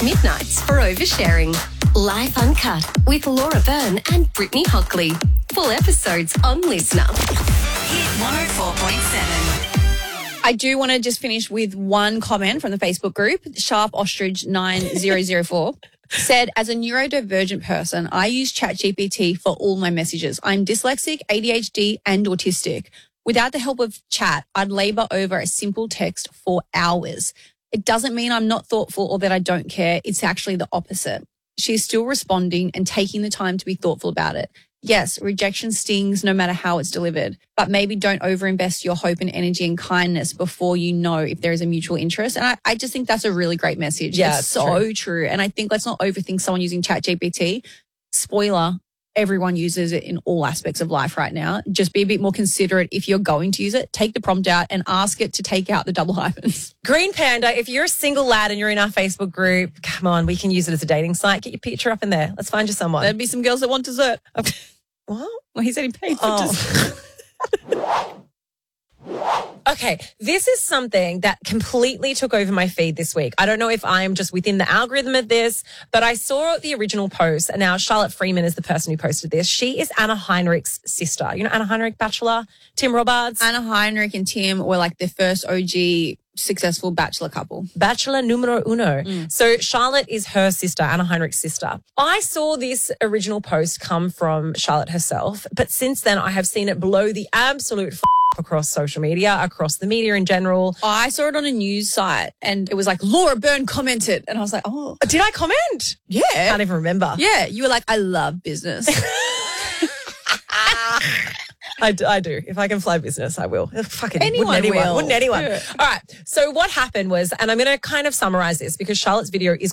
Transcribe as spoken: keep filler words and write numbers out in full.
Midnights for oversharing. Life Uncut with Laura Byrne and Brittany Hockley. Full episodes on Listener. Hit one oh four point seven. I do want to just finish with one comment from the Facebook group. Sharp Ostrich nine zero zero four said, as a neurodivergent person, I use ChatGPT for all my messages. I'm dyslexic, A D H D and autistic. Without the help of chat, I'd labor over a simple text for hours. It doesn't mean I'm not thoughtful or that I don't care. It's actually the opposite. She's still responding and taking the time to be thoughtful about it. Yes, rejection stings no matter how it's delivered, but maybe don't overinvest your hope and energy and kindness before you know if there is a mutual interest. And I, I just think that's a really great message. Yeah, it's, it's so true. true. And I think let's not overthink someone using ChatGPT. Spoiler, everyone uses it in all aspects of life right now. Just be a bit more considerate if you're going to use it. Take the prompt out and ask it to take out the double hyphens. Green Panda, if you're a single lad and you're in our Facebook group, come on, we can use it as a dating site. Get your picture up in there. Let's find you someone. There'd be some girls that want dessert. What? Well, he said he paid for Oh. dessert. Okay, this is something that completely took over my feed this week. I don't know if I'm just within the algorithm of this, but I saw the original post, and now Charlotte Freeman is the person who posted this. She is Anna Heinrich's sister. You know Anna Heinrich, Bachelor, Tim Robards? Anna Heinrich and Tim were like the first O G successful bachelor couple. Bachelor numero uno. Mm. So Charlotte is her sister, Anna Heinrich's sister. I saw this original post come from Charlotte herself, but since then I have seen it blow the absolute f- across social media, across the media in general. I saw it on a news site and it was like, Laura Byrne commented. And I was like, oh. Did I comment? Yeah. I can't even remember. Yeah. You were like, I love business. I do, I do. If I can fly business, I will. Fucking Anyone wouldn't anyone? will. Wouldn't anyone? Yeah. All right. So what happened was, and I'm going to kind of summarize this because Charlotte's video is